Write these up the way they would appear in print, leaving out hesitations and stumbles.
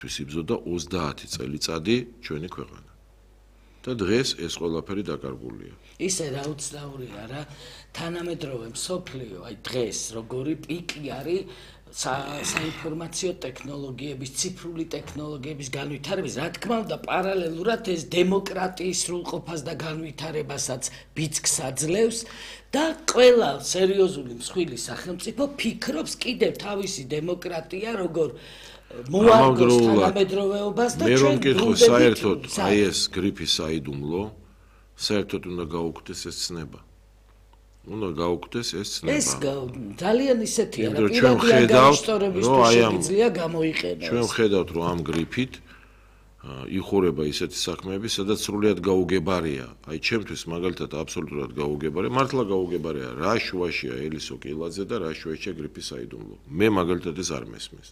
იბრძოდა 30 წელიწადი ჩვენი ქვეყანა. და დღეს ეს ყველაფერი დაკარგულია. ისე რა უცნაურია რა თანამედროვე მსოფლიო აი დღეს როგორი პიკი არის საინფორმაციო ტექნოლოგიების, ციფრული ტექნოლოგიების განვითარების, რა თქმა უნდა, პარალელურად ეს დემოკრატიის სრულყოფას და განვითარებასაც ბიძგს აძლევს და ყველა სერიოზული მსხვილი სახელმწიფო ფიქრობს კიდევ თავისი დემოკრატია როგორ მოარგოს თანამედროვეობას და ჩვენ ვკითხო საერთოდ აი ეს გრიფის საიდუმლო საერთოდ უნდა გაუქმდეს ეს ცნება. უნდა გაუქმდეს ეს ცნება. ეს ძალიან ისეთია რა პირადად განშტოებისთვის შეიძლება გამოიყენოს. ჩვენ ვხედავთ რომ ამ გრიფით იხურება ისეთი საქმეები, სადაც სრულიად გაუგებარია. აი ჩემთვის მაგალითად აბსოლუტურად გაუგებარია, მართლა გაუგებარია რა შუაშია ელისო კილაძე და რა შუაშია გრიფის საიდუმლო. მე მაგალითად ეს არ მესმის.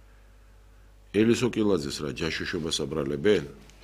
ელისო კილაძეს რა ჯაშუშობას აბრალებენ?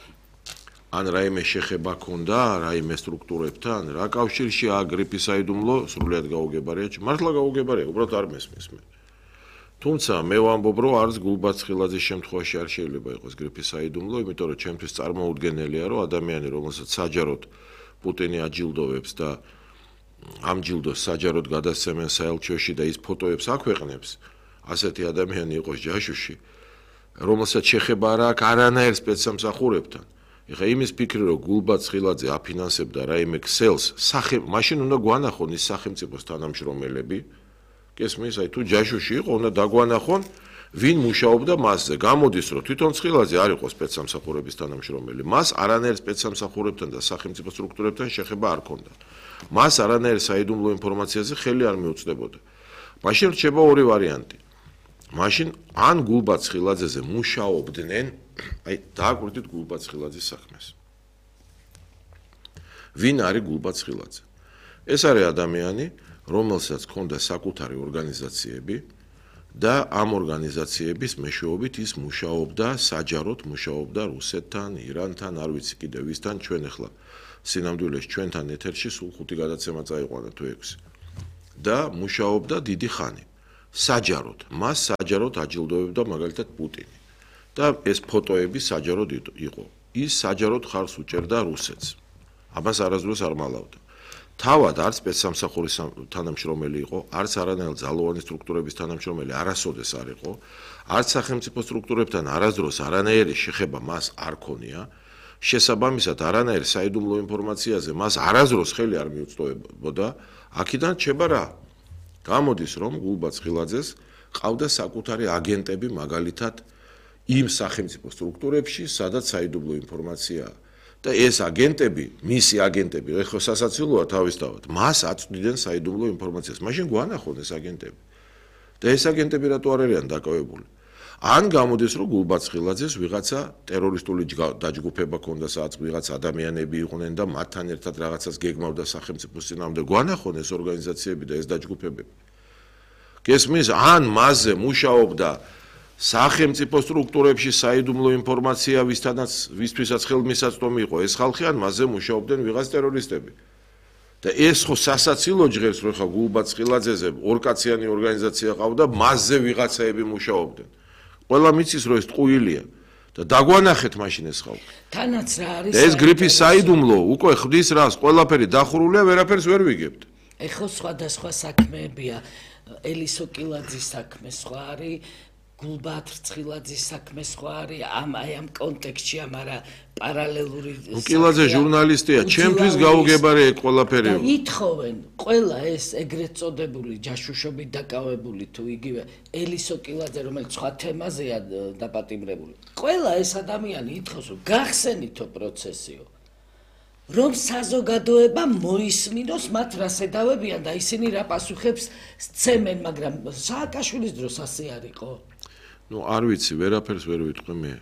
ან რაიმე შეხება ქონდა რაიმე სტრუქტურებთან? რა კავშირში გრიფის საიდუმლო სრულიად გაუგებარია? მართლა გაუგებარია, უბრალოდ არ მესმის მე. თუმცა მე ვამბობ, რომ არც გულბაცხილაძის შემთხვევაში არ შეიძლება იყოს გრიფის საიდუმლო, იმიტომ რომ ჩემთვის წარმოუდგენელია, რომ ადამიანი, რომელსაც საჯაროდ პუტინი აჯილდოვებს და ამ ჯილდოს საჯაროდ გადასცემენ საელჩოში და ის ფოტოებს აქვეყნებს, ასეთი ადამიანი იყოს ჯაშუში, რომელსაც შეხება არ აქვს არანაირ სპეცსამსახურებთან. ეხა იმის ფიქრი რომ გულბაცხილაძე აფინანსებდა რაიმე ქსელს, მაშინ უნდა გვანახონ ის სახელმწიფოს თანამშრომელები. გესმის, აი თუ ჯაშუში იყო, უნდა დაგვანახონ, ვინ მუშაობდა მასზე. გამოდის რომ თვითონ ცხილაძე არ იყო სპეცსამსახურების თანამშრომელი. მას არანაირ სპეცსამსახურებთან და სახელმწიფო სტრუქტურებთან შეხება არ ჰქონდა. მას არანაირ საიდუმლო ინფორმაციაზე ხელი არ მიუწვდებოდა. მაშინ რჩება ორი ვარიანტი. მაშინ ან გულბაცხილაძეზე მუშაობდნენ, აი დააკვირდით გულბაცხილაძის საქმეს. ვინ არის გულბაცხილაძე? ეს არის ადამიანი, რომელსაც ჰქონდა საკუთარი ორგანიზაციები და ამ ორგანიზაციების მეშვეობით ის მუშაობდა, საჯაროდ მუშაობდა რუსეთთან, ირანთან, არ ვიცი კიდევ ვისთან, ჩვენ ახლა სინამდვილეში ჩვენთან ეთერში სულ 5 გადაცემა წაიყვანა თუ 6. და მუშაობდა დიდი ხანი. საჯაროდ, მას საჯაროდ აჯილდოვებდა მაგალითად პუტინი. და ეს ფოტოები საჯაროდ იყო. ის საჯაროდ ხარს უჭერდა რუსეთს. ამას არასდროს არ მალავდა. თავად არც სპეცსამსახურის თანამშრომელი იყო, არც არანაირ ძალოვანი სტრუქტურების თანამშრომელი არასოდეს არ იყო, არც სახელმწიფო სტრუქტურებთან არასდროს არანაირი შეხება მას არ ქონია. შესაბამისად, არანაირ საიდუმლო ინფორმაციაზე მას არასდროს ხელი არ მიუწვდებოდა. აქედან რჩება რა? გამოდის რომ გულბაცხილაძეს ყავდა საკუთარი აგენტები მაგალითად იმ სახელმწიფო სტრუქტურებში, სადაც საიდუმლო ინფორმაციაა. და ეს აგენტები, მისი აგენტები, ეხლა სასაცილოა თავისთავად, მას აწვდიდნენ საიდუმლო ინფორმაციას. მაშინ გვანახონ ეს აგენტები. და ეს აგენტები რატო არ არიან დაკავებული? ან გამოდის რომ გულბაცხილაძეს ვიღაცა ტერორისტული დაჯგუფება ქონდა, სადაც ვიღაც ადამიანები იყვნენ და მათთან ერთად რაღაცას გეგმავდა სახელმწიფოს წინააღმდეგ. გვანახონ ეს ორგანიზაციები და ეს დაჯგუფებები. გესმის, ან მასზე მუშაობდა სახელმწიფო სტრუქტურებში საიდუმლო ინფორმაცია ვისთვისაც ხელმისაწვდომი იყო ეს ხალხი, ან მასზე მუშაობდნენ ვიღაც ტერორისტები. და ეს ხო სასაცილო ჟღერს, რომ ხა გულბაცხილაძეზე ორკაციანი ორგანიზაცია ყავდა, მასზე ვიღაცაები მუშაობდნენ. ყველა მიცის რომ ეს ტყუილია და დაგვანახეთ მაშინ ეს ხალხი. თანაც რა არის ეს გრიფის საიდუმლო უკვე ხდის რას, ყველაფერი დახურულია, ვერაფერს ვერ ვიგებთ. ეხლა სხვადასხვა საქმეებია. ელისო კილაძის საქმე სხვა არის, გულბაცხილაძის საქმე სხვა არის, ამ კონტექსტში, მაგრამ პარალელური კილაძე ჟურნალისტია, ჩემთვის გაუგებარია ყველაფერი. და ითხოვენ ყველა ეს ეგრეთ წოდებული ჯაშუშობით დაკავებული თუ იგივე ელისო კილაძე, რომელიც სხვა თემაზეა დაპატიმრებული. ყველა ეს ადამიანი ითხოვს, რომ გახსენითო პროცესიო. რომ საზოგადოება მოისმინოს მათ რას ედავებიან და ისინი რა პასუხებს სცემენ, მაგრამ სააკაშვილის დროს ასე არ იყო. არ ვიცი, ვერაფერს ვერ ვიტყვი მე.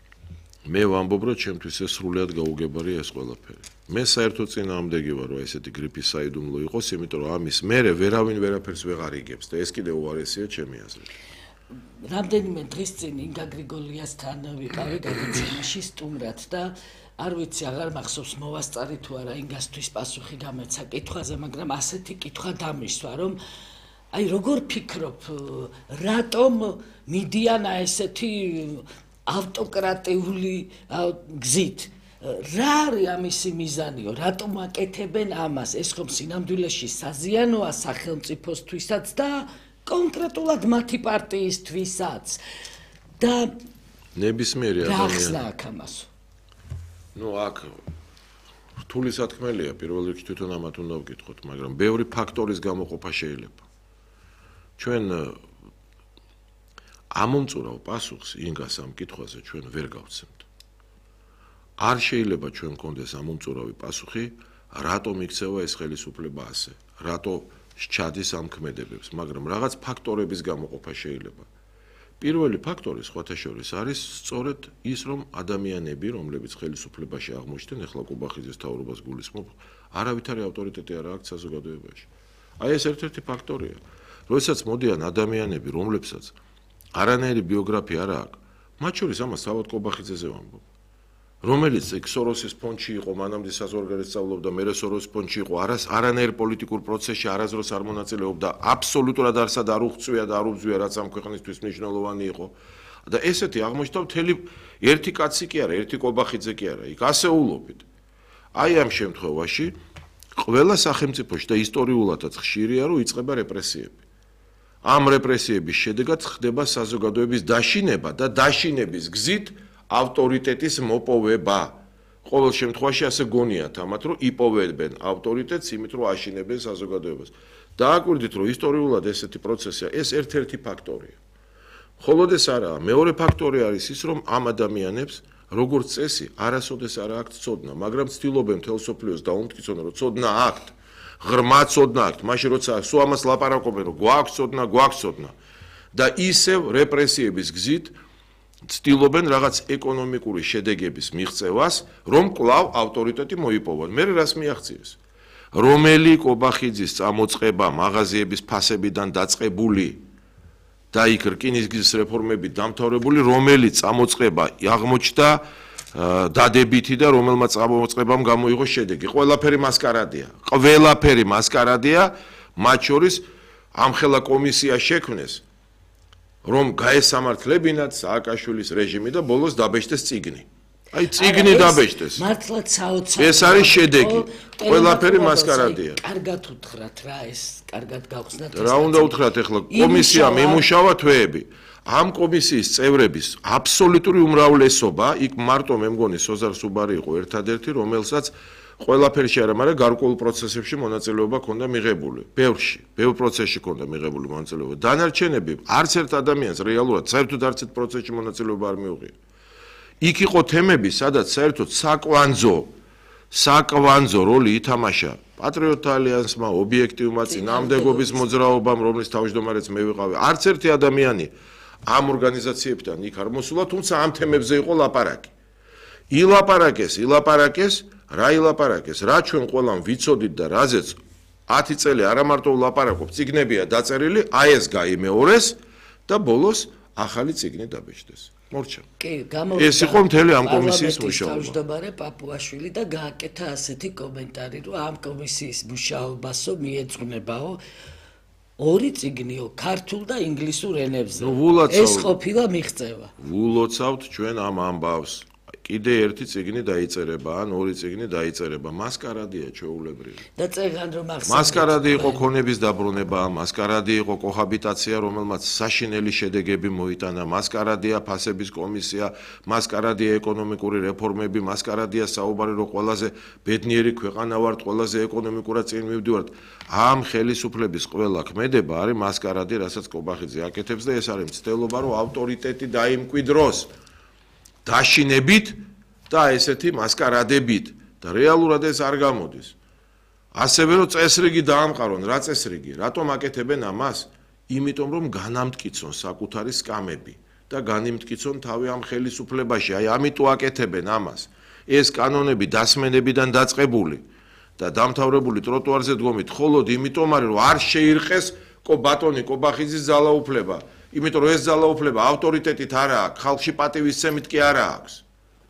მე ვამბობ, რომ ჩემთვის ეს სრულიად გაუგებარია ეს ყველაფერი. მე საერთოდ წინააღმდეგი ვარ, რომ ესეთი გრიფის საიდუმლო იყოს, იმიტომ რომ ამის მერე ვერავინ ვერაფერს ვეღარ იგებს და ეს კიდევ უარესია ჩემი აზრით. რამდენიმე დღის წინ ინგა გრიგოლიასთან ვიყავი გადაცემაში სტუმრად და არ ვიცი, აღარ მახსოვს მოვასწარი თუ არა ინგასთვის პასუხი გამეცა კითხვაზე, მაგრამ ასეთი კითხვა დამისვა, რომ აი როგორ ფიქრობ, რატომ მიდიან ესეთი ავტოკრატიული გზით რა არის ამისი მიზანიო? რატომ აკეთებენ ამას? ეს ხომ სინამდვილეში საზიანოა სახელმწიფოსთვისაც და კონკრეტულად მათი პარტიისთვისაც. და ნებისმიერი რა ადამიანი. ახსნა აქ ამას? ნუ აქ რთული სათქმელია, პირველ რიგში თვითონ ამათ უნდა ვკითხოთ, მაგრამ ბევრი ფაქტორის გამოყოფა შეიძლება. ჩვენ ამომწურავ პასუხს ინგას ამ კითხვაზე ჩვენ ვერ გავცემთ. არ შეიძლება ჩვენ გქონდეს ამომწურავი პასუხი, რატომ იქცევა ეს ხელისუფლება ასე, რატო სჩადის ამ ქმედებებს, მაგრამ რაღაც ფაქტორების გამოყოფა შეიძლება. პირველი ფაქტორი სხვათა შორის არის სწორედ ის, რომ ადამიანები, რომლებიც ხელისუფლებაში აღმოჩნდნენ, ეხლა კუბახიძის თავრობას გულისხმობ, არავითარი ავტორიტეტი არ აქვს საზოგადოებაში. აი ეს ერთ-ერთი ფაქტორია. როდესაც მოდიან ადამიანები, რომლებსაც არანაირი ბიოგრაფია არ აქვს, მათ შორის ამას თავად კუბახიძეზე ვამბობ. რომელიც სოროსის ფონდში იყო, მანამდე საზღვარგარეთ სწავლობდა, მერე სოროსის ფონდში იყო, არანაირ პოლიტიკურ პროცესში არასდროს არ მონაწილეობდა, აბსოლუტურად არსად არ უღწვია და არ უბძვია, რაც ამ ქვეყნისთვის მნიშვნელოვანი იყო. და ესეთი აღმოჩნდა მთელი ერთი კაცი კი არა, ერთი კობახიძე კი არა, იქ ასეულობით. აი ამ შემთხვევაში ყველა სახელმწიფოში და ისტორიულადაც ხშირია, რომ იწყება რეპრესიები. ამ რეპრესიების შედეგად ხდება საზოგადოების დაშინება და დაშინების გზით ავტორიტეტის მოპოვება. ყოველ შემთხვევაში ასე გონიათ ამათ, რომ იპოვებენ ავტორიტეტს, იმით რომ აშინებენ საზოგადოებას. დააკვირდით, რომ ისტორიულად ესეთი პროცესია, ეს ერთ-ერთი ფაქტორია. მხოლოდ ეს არაა, მეორე ფაქტორი არის ის, რომ ამ ადამიანებს როგორც წესი არასოდეს არ აქვთ ცოდნა, მაგრამ ცდილობენ მთელ სოფლიოს დაუმტკიცონ, რომ ცოდნა აქვთ, ღრმა ცოდნა აქვთ, მაშინ როცა სულ ამას ლაპარაკობენ, რომ გვაქვს ცოდნა და ისევ რეპრესიების გზით ცდილობენ რაღაც ეკონომიკური შედეგების მიღწევას, რომ კვლავ ავტორიტეტი მოიპოვონ. მე რას მიაღწიეს? რომელი კობახიძის წამოწყება მაღაზიების ფასებიდან დაწყებული და იქ რკინიგზის რეფორმები დამთავრებული, რომელი წამოწყება აღმოჩნდა დადებითი და რომელმა წამოწყებამ გამოიღო შედეგი. ყველაფერი მასკარადია, მათ შორის ამხელა კომისია შექმნეს, რომ გაესამართლებინათ სააკაშვილის რეჟიმი და ბოლოს დაბეჭდეს წიგნი. აი წიგნი დაბეჭდეს. მართლაც საოცარ. ეს არის შედეგი. ყველაფერი მასკარადია. კარგად უთხრათ რა ეს, კარგად გავხსნათ. რა უნდა უთხრათ ახლა კომისიამ იმუშავა თვეები. ამ კომისიის წევრების აბსოლუტური უმრავლესობა, იქ მარტო მე მგონი სოზარ სუბარი იყო ერთადერთი, რომელსაც ყველაფერში არა, მაგრამ გარკვეულ პროცესებში მონაწილეობა ჰქონდა მიღებული. ბევრ პროცესში ჰქონდა მიღებული მონაწილეობა. დანარჩენები არც ერთ ადამიანს რეალურად საერთოდ არც ერთ პროცესში მონაწილეობა არ მიუღია. იქ იყო თემები, სადაც საერთოდ საკვანძო როლი ითამაშა პატრიოტთა ალიანსმა, ობიექტივმა წინააღმდეგობის მოძრაობამ, რომლის თავმჯდომარეც მე ვიყავი. არც ერთი ადამიანი ამ ორგანიზაციებთან იქ არ მოსულა, თუმცა ამ თემებზე იყო ლაპარაკი. ილაპარაკეს, რა ჩვენ ყველამ ვიცოდით და რაზეც 10 წელი არა მარტო ვლაპარაკობ, წიგნებია დაწერილი, აი ეს გაიმეორეს და ბოლოს ახალი წიგნი დაბეჭდეს. მორჩა. ეს იყო მთელი ამ კომისიის მუშაობა. თავმჯდომარე პაპუაშვილი და გააკეთა ასეთი კომენტარი, რომ ამ კომისიის მუშაობასო მიეძღვნებაო ორი წიგნიო, ქართულ და ინგლისურ ენებზე. ეს ყოფილა მიღწევა. ვულოცავთ ჩვენ ამ ამბავს. კიდე ერთი წიგნი დაიწერება, ან ორი წიგნი დაიწერება. მასკარადია ჩვეულებრივი. და წეგან რომ ახსენეთ. მასკარადი იყო ქონების დაბრუნება, მასკარადი იყო კოჰაბიტაცია, რომელმაც საშინელი შედეგები მოიტანა, მასკარადია ფასების კომისია, მასკარადია ეკონომიკური რეფორმები, მასკარადია საუბარი, რომ ყველაზე ბედნიერი ქვეყანა ვართ, ყველაზე ეკონომიკურად წინ მივდივართ. ამ ხელისუფლების ყველა ქმედება არის მასკარადი, რასაც კობახიძე აკეთებს და ეს არის მცდელობა, რომ ავტორიტეტი დაიმკვიდროს. დაშინებით და ესეთი მასკარადებით და რეალურად ეს არ გამოდის. ასევე რომ წესრიგი დაამყარონ, რა წესრიგი? რატომ აკეთებენ ამას? იმიტომ რომ განამტკიცონ საკუთარი სკამები და განიმტკიცონ თავი ამ ხელისუფლებაში. აი ამიტომ აკეთებენ ამას. ეს კანონები დასმენებიდან დაწყებული და დამთავრებული ტროტუარზე დგომით მხოლოდ იმიტომ არის რომ არ შეირყეს ბატონი კობახიძის ძალაუფლება. იმიტომ რომ ეს ძალაუფლება ავტორიტეტით არა აქვს, ხალხში პატივისცემით კი არა აქვს.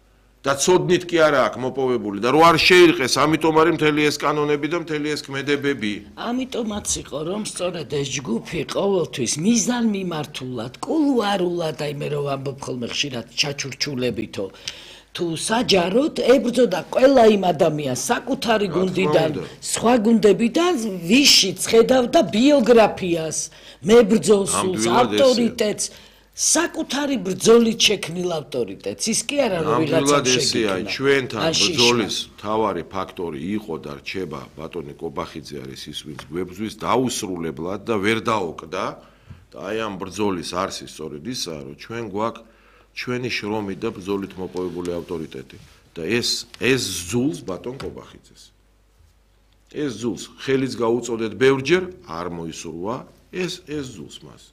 და ცოდნით კი არა აქვს მოპოვებული და რო არ შეირყეს, ამიტომ არის მთელი ეს კანონები და მთელი ეს ქმედებები. ამიტომაც იყო რომ სწორედ ეს ჯგუფი ყოველთვის მიზანმიმართულად, კულუარულად, აი მე რომ ამბობ ხოლმე ხშირად ჩაჩურჩულებითო თუ საჯაროდ ებრძოდა ყველა იმ ადამიანს საკუთარი გუნდიდან, სხვა გუნდებიდან, ვიშიც ხედავდა ბიოგრაფიას, მებრძოლს, ავტორიტეტს, საკუთარი ბრძოლით შექმნილ ავტორიტეტს. ის კი არა რომ ვიღაცამ შეგიქნა. ჩვენთან ბრძოლის მთავარი ფაქტორი იყო და რჩება ბატონი კობახიძე არის ის, ვინც გვებრძვის დაუსრულებლად და ვერ დაოკდა და აი ამ ბრძოლის არსი სწორედ ისაა, რომ ჩვენ გვაქვს ჩვენი შრომით და ბრძოლით მოპოვებული ავტორიტეტი და ეს ზულს ბატონ კობახიძეს. ეს ზულს ხელიც გაუწოდეთ ბევრჯერ, არ მოისურვა, ეს ზულს მას.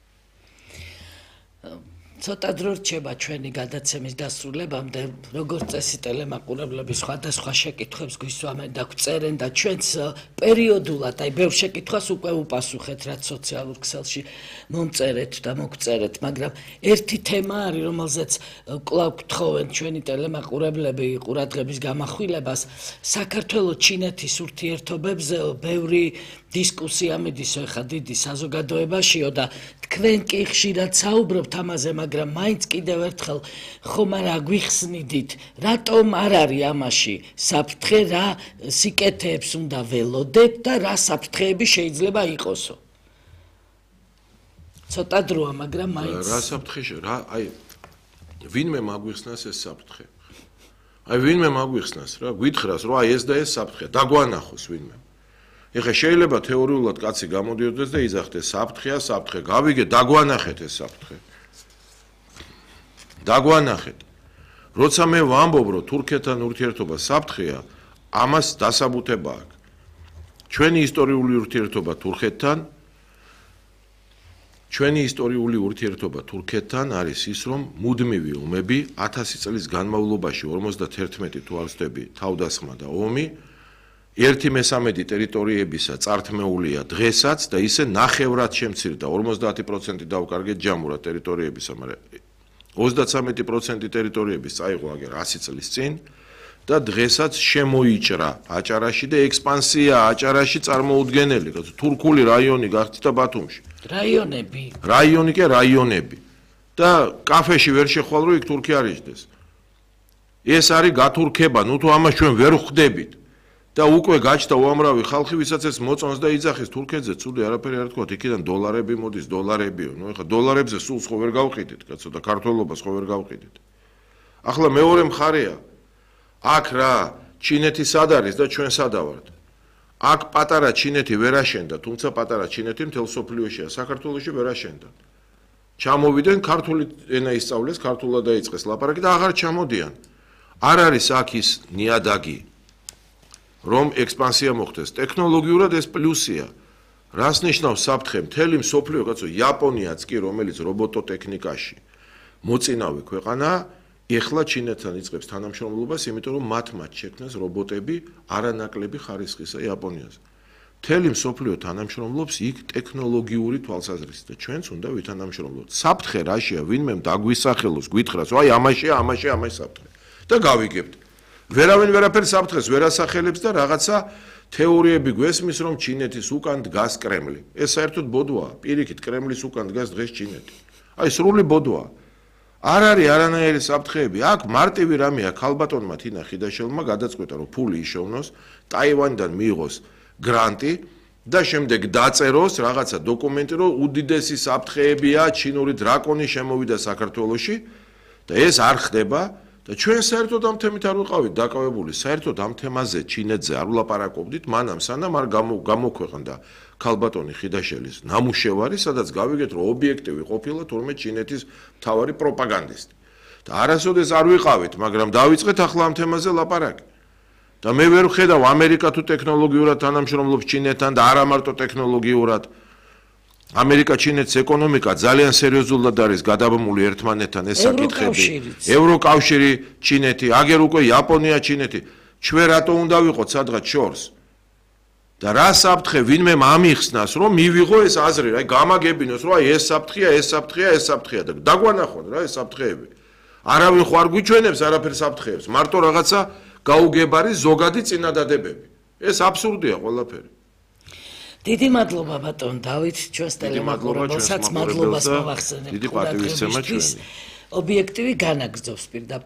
ცოტა დრო რჩება ჩვენი გადაცემის დასრულებამდე, როგორც წესი ტელემაყურებლები სხვადასხვა შეკითხვებს გვისვამენ და გვწერენ და ჩვენც პერიოდულად, აი ბევრ შეკითხვას უკვე უპასუხეთ, რაც სოციალურ ქსელში მომწერეთ და მოგწერეთ, მაგრამ ერთი თემა არის, რომელზეც კვლავ გთხოვენ ჩვენი ტელემაყურებლები ყურადღების გამახვილებას, საქართველო-ჩინეთის ურთიერთობებზე ბევრი დისკუსია მიდის ხა დიდი საზოგადოებაშიო და თქვენ კი ხშირად საუბრობთ ამაზე, მაგრამ მაინც კიდევ ერთხელ ხომ არ აგვიხსნიდით, რატომ არ არის ამაში საფრთხე, რა სიკეთეებს უნდა ველოდეთ და რა საფრთხეები შეიძლება იყოსო. ცოტა დროა, მაგრამ მაინც რა საფრთხე აი ვინმე მაგვიხსნას ეს საფრთხე. აი ვინმე მაგვიხსნას რა, გვითხრას რომ აი ეს და ეს საფრთხეა, დაგვანახოს ვინმე. ეხლა შეიძლება თეორიულად კაცი გამოდიოდეს და იძახდეს საფრთხეა, საფრთხე. გავიგე, დაგვანახეთ ეს საფრთხე. დაგვანახეთ. როცა მე ვამბობ, რომ თურქეთთან ურთიერთობა საფრთხეა, ამას დასაბუთება აქვს. ჩვენი ისტორიული ურთიერთობა თურქეთთან არის ის, რომ მუდმივი ომები 1000 წლის განმავლობაში 51 თუ არ ვცდები თავდასხმა და ომი 1/13 ტერიტორიებისა წართმეულია დღესაც და ისე ნახევრად შემცირდა 50% დავკარგეთ ჯამურად ტერიტორიებისა, მაგრამ 33% ტერიტორიების წაიღო აგერ 100 წლის წინ და დღესაც შემოიჭრა აჭარაში და ექსპანსია აჭარაში წარმოუდგენელი, თურქული რაიონი გახდა ბათუმში. რაიონები და კაფეში ვერ შეხვალ რომ იქ თურქი არ იჯდეს. ეს არის გათურქება, ნუ თუ ამას ჩვენ ვერ ხვდებით. და უკვე გაჩნდა უამრავი ხალხი, ვისაც ეს მოწონს და იძახის თურქეთზე, ცუდი არაფერი არ თქვათ, იქიდან დოლარები მოდის, დოლარებიო. ნუ ეხლა დოლარებზე სულს ხო ვერ გავყიდეთ, კაცო და ქართველობას ხო ვერ გავყიდეთ. ახლა მეორე მხარეა. აქ რა, ჩინეთი სად არის და ჩვენ სადა ვართ? აქ პატარა ჩინეთი ვერ აშენდა, თუმცა პატარა ჩინეთი მთელ სოფლიოშია, საქართველოში ვერ აშენდა. ჩამოვიდნენ, ქართული ენა ისწავლეს, ქართულად დაიწყეს ლაპარაკი და აღარ ჩამოდიან. არ არის აქ ის ნიადაგი რომ ექსპანსია მოხდეს. ტექნოლოგიურად ეს პლუსია. რას ნიშნავს საფრთხე? მთელი მსოფლიო, კაცო, იაპონიაც კი, რომელიც რობოტოტექნიკაში მოწინავე ქვეყანაა, ეხლა ჩინეთთან იწყებს თანამშრომლობას, იმიტომ რომ მათ შექმნეს რობოტები არანაკლები ხარისხისა იაპონიაზე. მთელი მსოფლიო თანამშრომლობს იქ ტექნოლოგიური თვალსაზრისით და ჩვენც უნდა ვითანამშრომლოთ. საფრთხე რაშია? ვინმემ დაგვისახელოს, გვითხრას, აი ამაშია საფრთხე. და გავიგებთ. ვერავინ ვერაფერს საფრთხეს ვერ ასახელებს და რაღაცა თეორიები გვესმის, რომ ჩინეთის უკან დგას კრემლი. ეს საერთოდ ბოდვაა. პირიქით, კრემლის უკან დგას დღეს ჩინეთი. აი სრული ბოდვაა. არ არის არანაირი საფრთხეები. აქ მარტივი რამეა, ქალბატონმა თინა ხიდაშელმა გადაწყვეტა, რომ ფული იშოვნოს, ტაივანიდან მიიღოს გრანტი და შემდეგ დაწეროს რაღაცა დოკუმენტი, რომ უდიდესი საფრთხეებია, ჩინური დრაკონი შემოვიდა საქართველოში და ეს არ ხდება. და ჩვენ საერთოდ ამ თემით არ ვიყავით დაკავებული, საერთოდ ამ თემაზე ჩინეთზე არ ვლაპარაკობდით, მანამ სანამ არ გამოქვეყნდა ქალბატონი ხიდაშელის ნამუშევარი, სადაც გავიგეთ, რომ ობიექტივი ყოფილა თურმე ჩინეთის მთავარი პროპაგანდისტი. და არასოდეს არ ვიყავით, მაგრამ დავიწყეთ ახლა ამ თემაზე ლაპარაკი. და მე ვერ ვხედავ ამერიკა თუ ტექნოლოგიურად თანამშრომლობს ჩინეთთან და არა მარტო ტექნოლოგიურად. ამერიკა ჩინეთის ეკონომიკა ძალიან სერიოზულად არის გადაბმული ერთმანეთთან ეს საკითხები. ევროკავშირი ჩინეთი, აგერ უკვე იაპონია ჩინეთი. ჩვენ რატო უნდა ვიყოთ სადღაც შორს? და რა საფრთხე ვინმე ამიხსნას, რომ მივიღო ეს აზრი, აი გამაგებინოს, რომ აი ეს საფრთხეა და დაგვანახონ რა ეს საფრთხეები. არავინ ხო არ გვიჩვენებს არაფერს აფრთხეებს, მარტო რაღაცა გაუგებარი ზოგადი წინადადებები. ეს აბსურდია ყველაფერი. დიდი მადლობა ბატონ დავით, ჩვენს ტელემაყურებელსაც მადლობას მოვახსენებთ. დიდი პატივისცემა ჩვენი. ობიექტივი განაგრძობს პირდაპირ